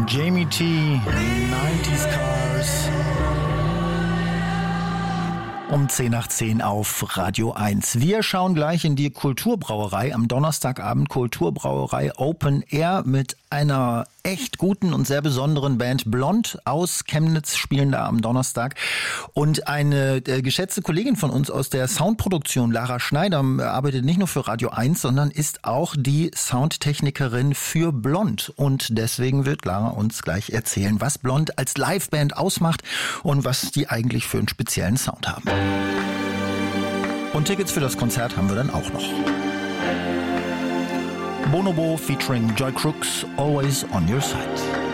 Jamie T, 90s Cars. Um 10 nach 10 auf Radio 1. Wir schauen gleich in die Kulturbrauerei am Donnerstagabend. Kulturbrauerei Open Air mit einer echt guten und sehr besonderen Band. Blond aus Chemnitz spielen da am Donnerstag. Und eine geschätzte Kollegin von uns aus der Soundproduktion, Lara Schneider, arbeitet nicht nur für Radio 1, sondern ist auch die Soundtechnikerin für Blond. Und deswegen wird Lara uns gleich erzählen, was Blond als Liveband ausmacht und was die eigentlich für einen speziellen Sound haben. Und Tickets für das Konzert haben wir dann auch noch. Bonobo featuring Joy Crooks, Always on Your Side.